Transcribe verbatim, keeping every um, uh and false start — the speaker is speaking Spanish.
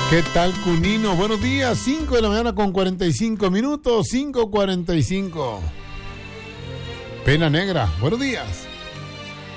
¿Qué tal, Cunino? Buenos días, cinco de la mañana con cuarenta y cinco minutos, cinco cuarenta y cinco. Pena Negra, buenos días.